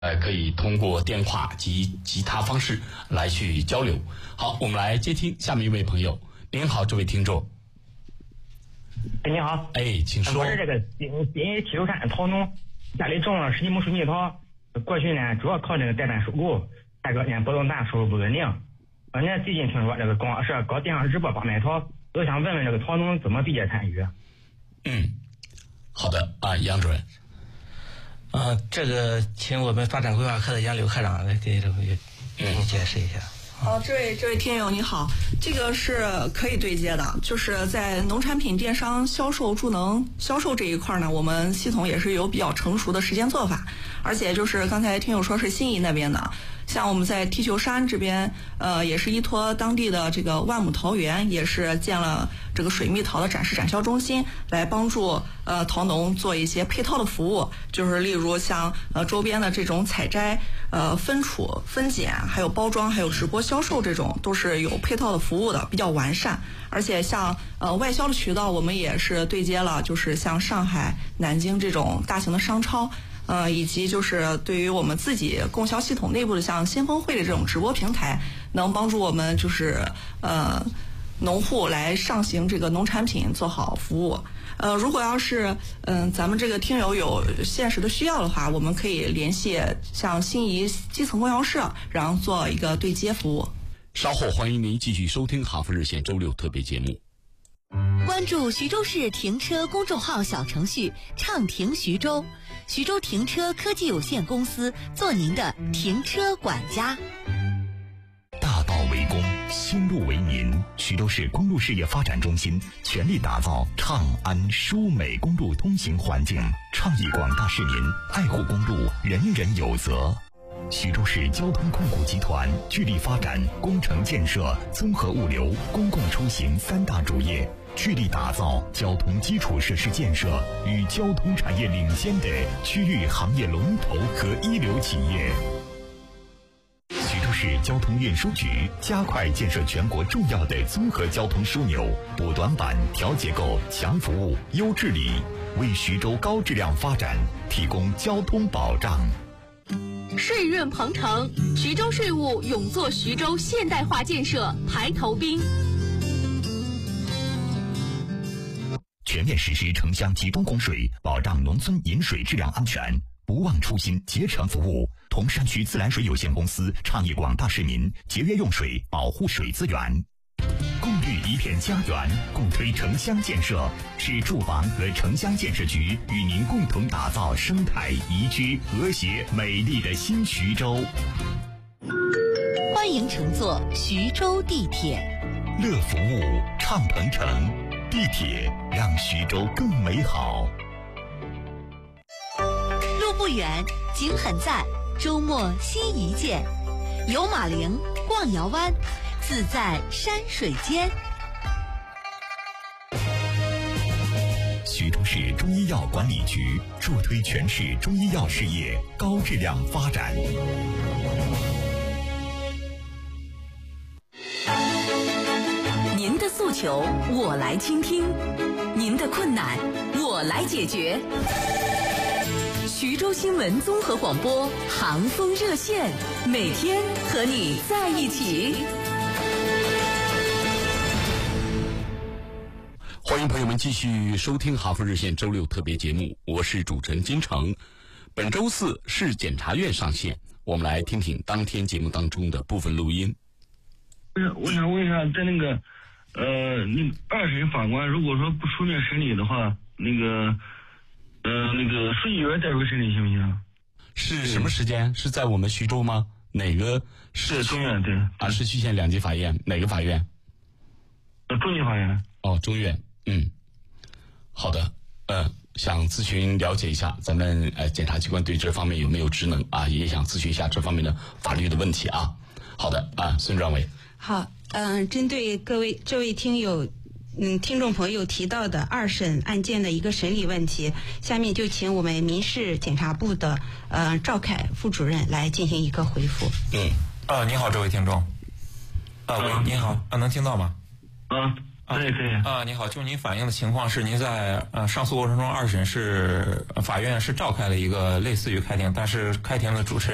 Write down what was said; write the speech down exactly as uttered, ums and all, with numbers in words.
呃，可以通过电话及其他方式来去交流。好，我们来接听下面一位朋友。您好，这位听众。 哎，你好。 哎，请说。 我是这个新新七九山桃农，家里种了十几亩水蜜桃。过去呢，主要靠这个代办收购，价格呢波动大，收入不稳定。呃，呢最近听说这个公社搞电商直播八卖桃，我想问问这个桃农怎么对接参与？ 嗯，好的啊，杨主任。 啊，这个请我们发展规划科的杨柳科长来给这个给你解释一下。 好，这位这位听友你好，这个是可以对接的，就是在农产品电商销售助能销售这一块呢，我们系统也是有比较成熟的实践做法，而且就是刚才听友说是新义那边的，像我们在梯球山这边，呃，也是依托当地的这个万亩桃园，也是建了这个水蜜桃的展示展销中心，来帮助呃桃农做一些配套的服务，就是例如像呃周边的这种采摘、呃分储、分拣，还有包装，还有直播销售，这种都是有配套的服务的，比较完善。而且像呃外销的渠道，我们也是对接了，就是像上海、南京这种大型的商超。呃，以及就是对于我们自己供销系统内部的像先锋会的这种直播平台，能帮助我们就是呃农户来上行这个农产品做好服务。呃，如果要是嗯、呃、咱们这个听友有现实的需要的话，我们可以联系像新沂基层供销社，然后做一个对接服务。 稍后欢迎您继续收听哈佛热线周六特别节目。 关注徐州市停车公众号小程序畅停徐州，徐州停车科技有限公司做您的停车管家。 大道为公，新路为民。徐州市公路事业发展中心全力打造畅安舒美公路通行环境，倡议广大市民爱护公路，人人有责。徐州市交通控股集团聚力发展工程建设、综合物流、公共出行三大主业，聚力打造交通基础设施建设与交通产业领先的区域行业龙头和一流企业。徐州市交通运输局加快建设全国重要的综合交通枢纽，补短板、调结构、强服务、优治理，为徐州高质量发展提供交通保障。 税润鹏程，徐州税务勇做徐州现代化建设排头兵。 全面实施城乡集中供水，保障农村饮水质量安全，不忘初心，竭诚服务。铜山区自来水有限公司倡议广大市民节约用水，保护水资源。共绿一片家园，共推城乡建设，市住房和城乡建设局与您共同打造生态宜居、和谐、美丽的新徐州。 欢迎乘坐徐州地铁， 乐服务，畅鹏程，地铁让徐州更美好。 路不远，景很赞，周末心一见，游马陵，逛瑶湾，自在山水间。 徐州市中医药管理局助推全市中医药事业高质量发展。 您的诉求我来倾听，您的困难我来解决。徐州新闻综合广播航风热线，每天和你在一起。 欢迎朋友们继续收听哈佛热线周六特别节目，我是主持人金城。本周四市检察院上线，我们来听听当天节目当中的部分录音。 我想问一下，在那个呃那个二审法官如果说不出面审理的话，那个呃那个书记员带回审理行不行？ 是什么时间？是在我们徐州吗？哪个市中院？对啊，市区县两级法院，哪个法院？ 呃，中级法院。 哦，中院。嗯，好的。呃，想咨询了解一下咱们呃检察机关对这方面有没有职能啊？也想咨询一下这方面的法律的问题啊。好的啊，孙专委。 好，嗯、呃，针对各位这位听友。嗯，听众朋友提到的二审案件的一个审理问题，下面就请我们民事检察部的呃赵凯副主任来进行一个回复。 嗯，啊，你好，这位听众。啊，喂，您好，啊，能听到吗？ 啊，可以可以。 啊，你好，就您反映的情况是，您在呃上诉过程中，二审是法院是召开了一个类似于开庭，但是开庭的主持人。